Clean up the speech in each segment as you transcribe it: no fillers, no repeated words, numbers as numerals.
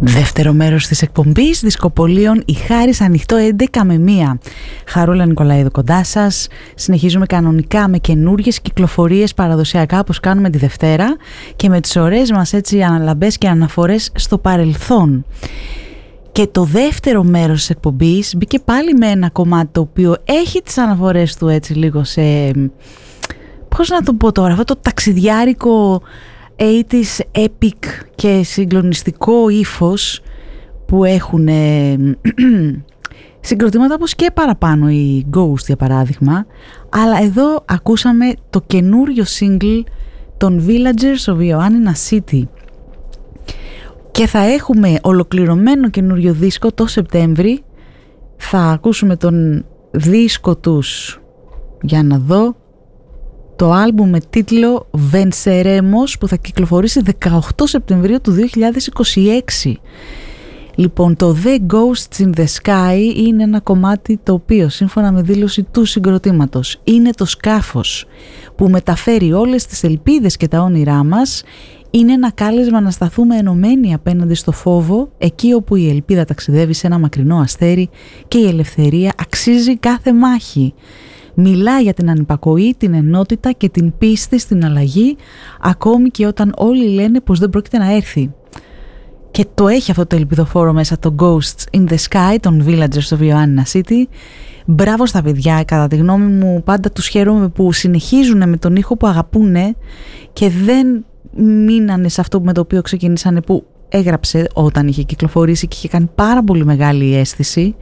Δεύτερο μέρος της εκπομπής Δισκοπολίων, η Χάρις, ανοιχτό 11 με 1. Χαρούλα Νικολαίδου κοντά σας. Συνεχίζουμε κανονικά με καινούργιες κυκλοφορίες παραδοσιακά όπως κάνουμε τη Δευτέρα και με τις ωραίες μας έτσι αναλαμπές και αναφορές στο παρελθόν. Και το δεύτερο μέρος της εκπομπής μπήκε πάλι με ένα κομμάτι το οποίο έχει τις αναφορές του έτσι λίγο σε... πώς να το πω τώρα, αυτό το ταξιδιάρικο 80's epic και συγκλονιστικό ύφος που έχουν συγκροτήματα όπως και παραπάνω οι Ghost για παράδειγμα, αλλά εδώ ακούσαμε το καινούριο single των Villagers of Ioannina City και θα έχουμε ολοκληρωμένο καινούριο δίσκο το Σεπτέμβρη. Θα ακούσουμε τον δίσκο τους, για να δω, το άλμπουμ με τίτλο Venceremos που θα κυκλοφορήσει 18 Σεπτεμβρίου του 2026. Λοιπόν, το The Ghosts in the Sky είναι ένα κομμάτι το οποίο σύμφωνα με δήλωση του συγκροτήματος είναι το σκάφος που μεταφέρει όλες τις ελπίδες και τα όνειρά μας. Είναι ένα κάλεσμα να σταθούμε ενωμένοι απέναντι στο φόβο, εκεί όπου η ελπίδα ταξιδεύει σε ένα μακρινό αστέρι και η ελευθερία αξίζει κάθε μάχη. Μιλά για την ανυπακοή, την ενότητα και την πίστη στην αλλαγή, ακόμη και όταν όλοι λένε πως δεν πρόκειται να έρθει. Και το έχει αυτό το ελπιδοφόρο μέσα, το Ghosts in the Sky, των Villagers of Ioannina City. Μπράβο στα παιδιά, κατά τη γνώμη μου πάντα τους χαίρομαι που συνεχίζουν με τον ήχο που αγαπούνε και δεν μείνανε σε αυτό με το οποίο ξεκινήσανε, που έγραψε όταν είχε κυκλοφορήσει και είχε κάνει πάρα πολύ μεγάλη αίσθηση.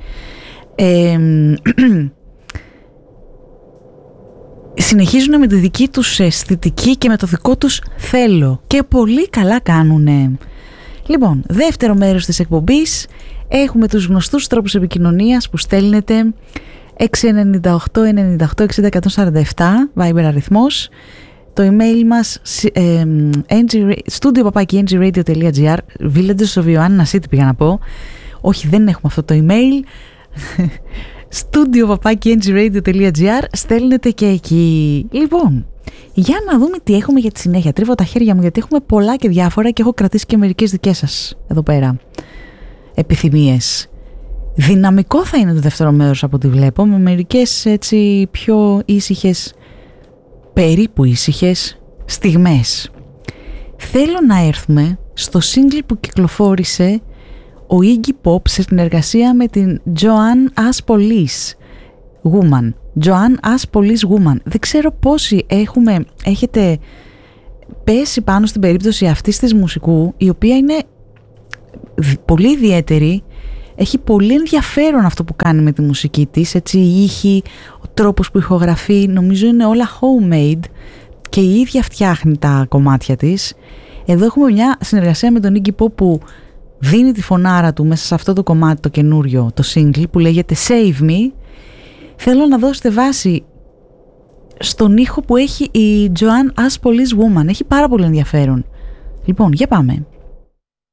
Συνεχίζουν με τη δική τους αισθητική και με το δικό τους θέλω και πολύ καλά κάνουνε. Λοιπόν, δεύτερο μέρος της εκπομπής έχουμε τους γνωστούς τρόπους επικοινωνίας που στέλνετε 698 98 60 147 Viber αριθμός, το email μας studio@ngradio.gr, Villagers of Ioannina City πήγα να πω, όχι δεν έχουμε αυτό το email, studio@ngradio.gr, στέλνετε και εκεί. Λοιπόν, για να δούμε τι έχουμε για τη συνέχεια. Τρίβω τα χέρια μου γιατί έχουμε πολλά και διάφορα και έχω κρατήσει και μερικές δικές σας εδώ πέρα επιθυμίες. Δυναμικό θα είναι το δεύτερο μέρος από ό,τι βλέπω, με μερικές έτσι πιο ήσυχες, περίπου ήσυχες στιγμές. Θέλω να έρθουμε στο single που κυκλοφόρησε ο Iggy Pop σε συνεργασία με την Joanne As Police Woman. Joanne As Police Woman. Δεν ξέρω πόσοι έχετε πέσει πάνω στην περίπτωση αυτής της μουσικού, η οποία είναι πολύ ιδιαίτερη. Έχει πολύ ενδιαφέρον αυτό που κάνει με τη μουσική της, έτσι η ήχη, ο τρόπος που ηχογραφεί, νομίζω είναι όλα homemade και η ίδια φτιάχνει τα κομμάτια της. Εδώ έχουμε μια συνεργασία με τον Iggy Pop που δίνει τη φωνάρα του μέσα σε αυτό το κομμάτι το καινούριο, το single που λέγεται Save Me. Θέλω να δώσετε βάση στον ήχο που έχει η Joanne As Police Woman. Έχει πάρα πολύ ενδιαφέρον. Λοιπόν, για πάμε.